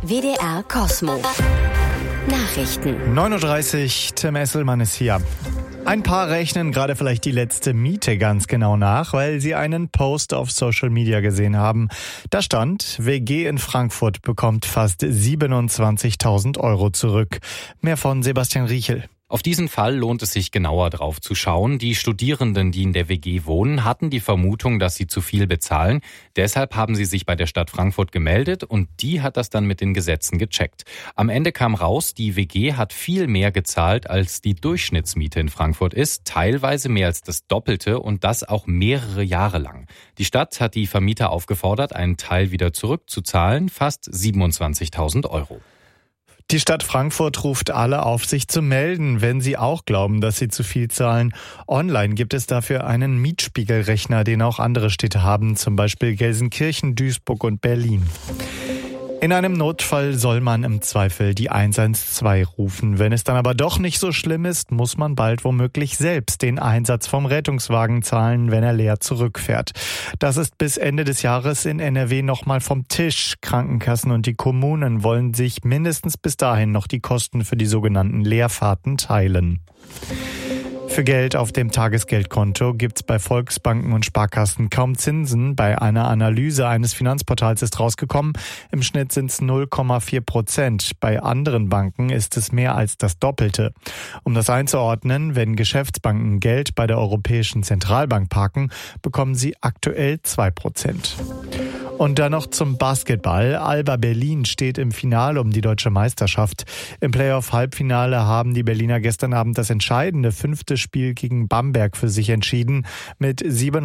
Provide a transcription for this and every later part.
WDR Cosmo. Nachrichten. 9:30 Uhr, Tim Esselmann ist hier. Ein paar rechnen gerade vielleicht die letzte Miete ganz genau nach, weil sie einen Post auf Social Media gesehen haben. Da stand, WG in Frankfurt bekommt fast 27.000 € zurück. Mehr von Sebastian Riechel. Auf diesen Fall lohnt es sich genauer drauf zu schauen. Die Studierenden, die in der WG wohnen, hatten die Vermutung, dass sie zu viel bezahlen. Deshalb haben sie sich bei der Stadt Frankfurt gemeldet und die hat das dann mit den Gesetzen gecheckt. Am Ende kam raus, die WG hat viel mehr gezahlt, als die Durchschnittsmiete in Frankfurt ist. Teilweise mehr als das Doppelte und das auch mehrere Jahre lang. Die Stadt hat die Vermieter aufgefordert, einen Teil wieder zurückzuzahlen, fast 27.000 €. Die Stadt Frankfurt ruft alle auf, sich zu melden, wenn sie auch glauben, dass sie zu viel zahlen. Online gibt es dafür einen Mietspiegelrechner, den auch andere Städte haben, zum Beispiel Gelsenkirchen, Duisburg und Berlin. In einem Notfall soll man im Zweifel die 112 rufen. Wenn es dann aber doch nicht so schlimm ist, muss man bald womöglich selbst den Einsatz vom Rettungswagen zahlen, wenn er leer zurückfährt. Das ist bis Ende des Jahres in NRW nochmal vom Tisch. Krankenkassen und die Kommunen wollen sich mindestens bis dahin noch die Kosten für die sogenannten Leerfahrten teilen. Für Geld auf dem Tagesgeldkonto gibt's bei Volksbanken und Sparkassen kaum Zinsen. Bei einer Analyse eines Finanzportals ist rausgekommen, im Schnitt sind's 0,4%. Bei anderen Banken ist es mehr als das Doppelte. Um das einzuordnen, wenn Geschäftsbanken Geld bei der Europäischen Zentralbank parken, bekommen sie aktuell 2%. Und dann noch zum Basketball. Alba Berlin steht im Finale um die deutsche Meisterschaft. Im Playoff-Halbfinale haben die Berliner gestern Abend das entscheidende 5. Spiel gegen Bamberg für sich entschieden mit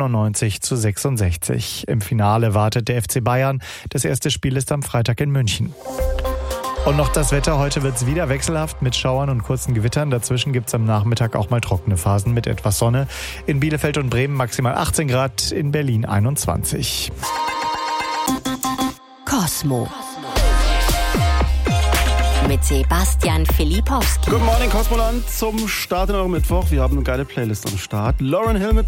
97:66. Im Finale wartet der FC Bayern. Das erste Spiel ist am Freitag in München. Und noch das Wetter. Heute wird's wieder wechselhaft mit Schauern und kurzen Gewittern. Dazwischen gibt's am Nachmittag auch mal trockene Phasen mit etwas Sonne. In Bielefeld und Bremen maximal 18 Grad, in Berlin 21. Cosmo. Mit Sebastian Filipowski. Guten Morgen, Cosmoland, zum Start in eurem Mittwoch. Wir haben eine geile Playlist am Start. Lauryn Hill mit